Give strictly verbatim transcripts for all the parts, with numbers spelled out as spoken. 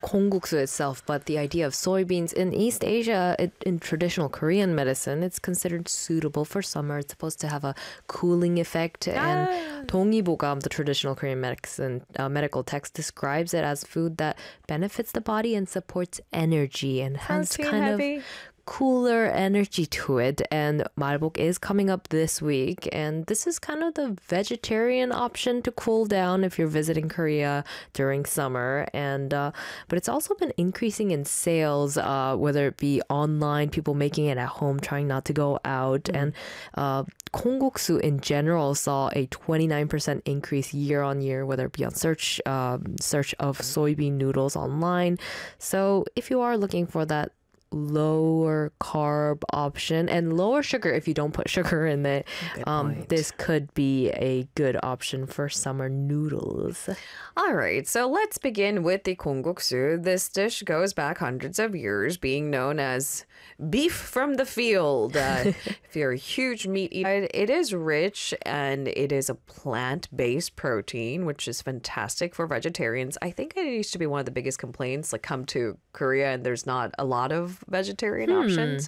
kongguksu itself, but the idea of soybeans in East Asia, it, in traditional Korean medicine, it's considered suitable for summer. It's supposed to have a cooling effect. And 동의보감, the traditional Korean medicine uh, medical text, describes it as food that benefits the body and supports energy and has Protein kind heavy. of cooler energy to it. And malbok is coming up this week, and this is kind of the vegetarian option to cool down if you're visiting Korea during summer. And uh, but it's also been increasing in sales, uh, whether it be online, people making it at home, trying not to go out, mm. and uh, kongguksu in general saw a twenty-nine percent increase year on year, whether it be on search um, search of soybean noodles online. So if you are looking for that lower carb option and lower sugar if you don't put sugar in it, um, this could be a good option for summer noodles. All right, so let's begin with the kongguksu. This dish goes back hundreds of years, being known as beef from the field. Uh, if you're a huge meat eater, it is rich and it is a plant-based protein, which is fantastic for vegetarians. I think it used to be one of the biggest complaints, like come to Korea and there's not a lot of vegetarian hmm. options.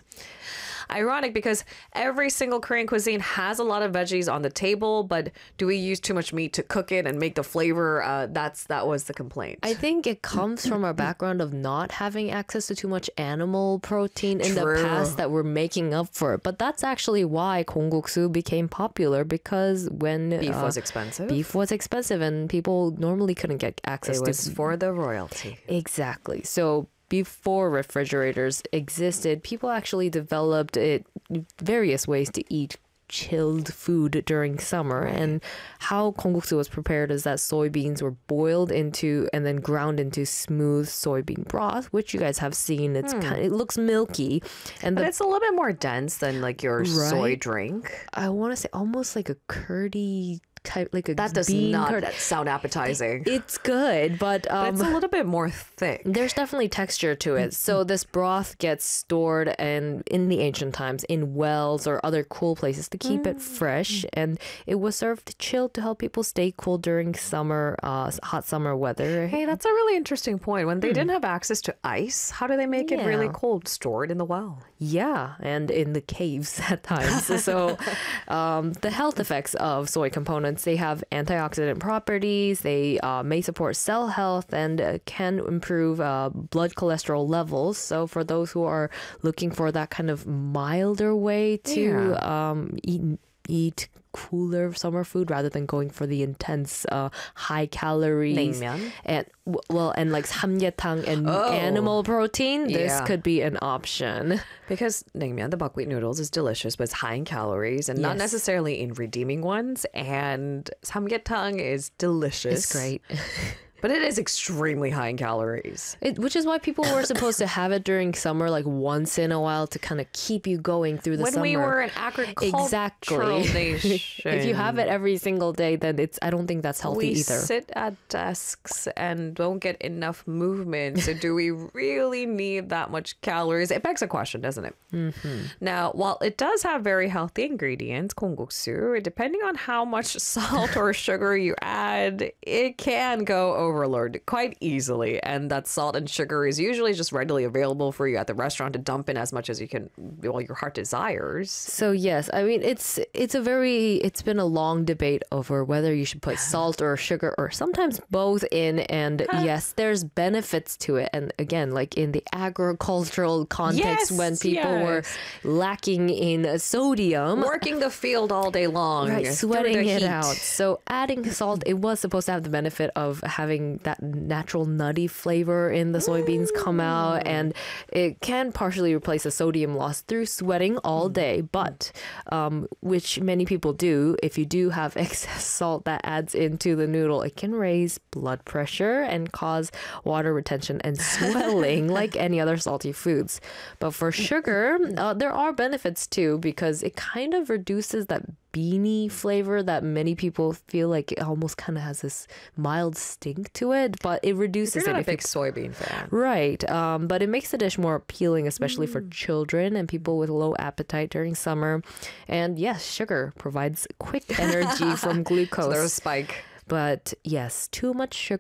Ironic because every single Korean cuisine has a lot of veggies on the table, but do we use too much meat to cook it and make the flavor? Uh, that's that was the complaint. I think it comes from our background of not having access to too much animal protein in True. the past that we're making up for it. But that's actually why kongguksu became popular, because when beef uh, was expensive. Beef was expensive and people normally couldn't get access it to it. It was for the royalty. Exactly. So before refrigerators existed, people actually developed it various ways to eat chilled food during summer. And how kongguksu was prepared is that soybeans were boiled into and then ground into smooth soybean broth, which you guys have seen. It's hmm. kind of, it looks milky, and but the, it's a little bit more dense than like your right? soy drink. I want to say almost like a curdy type, like a that does bean not curd. sound appetizing. It's good, but, um, but it's a little bit more thick. There's definitely texture to it. So this broth gets stored and in the ancient times in wells or other cool places to keep mm. it fresh, and it was served chilled to help people stay cool during summer, uh, hot summer weather. Hey, that's a really interesting point. When they mm. didn't have access to ice, how do they make yeah. it really cold, stored in the well? Yeah, and in the caves at times. So um, the health effects of soy components, they have antioxidant properties, they uh, may support cell health, and uh, can improve uh, blood cholesterol levels. So for those who are looking for that kind of milder way to yeah. um, eat eat cooler summer food rather than going for the intense uh, high calories 냉면. and well and like samgyetang and oh. animal protein, this yeah. could be an option, because 냉면, the buckwheat noodles, is delicious but it's high in calories and yes. not necessarily in redeeming ones, and samgyetang is delicious. It's great. But it is extremely high in calories. It, which is why people were supposed to have it during summer, like once in a while, to kind of keep you going through the when summer. When we were an agricultural exactly. nation. If you have it every single day, then it's. I don't think that's healthy we either. We sit at desks and don't get enough movement. So do we really need that much calories? It begs a question, doesn't it? Mm-hmm. Now, while it does have very healthy ingredients, kongguksu, depending on how much salt or sugar you add, it can go over. Overload quite easily, and that salt and sugar is usually just readily available for you at the restaurant to dump in as much as you can, well, your heart desires. So yes, I mean it's it's a very it's been a long debate over whether you should put salt or sugar or sometimes both in, and yes, there's benefits to it. And again, like in the agricultural context, yes, when people yes. were lacking in sodium, working the field all day long, right, sweating it heat. out. So adding salt, it was supposed to have the benefit of having that natural nutty flavor in the soybeans mm. come out, and it can partially replace the sodium loss through sweating all day. But um, which many people do, if you do have excess salt that adds into the noodle, it can raise blood pressure and cause water retention and swelling like any other salty foods. But for sugar, uh, there are benefits too, because it kind of reduces that beany flavor that many people feel like it almost kind of has this mild stink to it, but it reduces You're not it. a big soybean fan. Right. Um, but it makes the dish more appealing, especially mm. for children and people with low appetite during summer. And yes, sugar provides quick energy from glucose. So there's a spike. But yes, too much sugar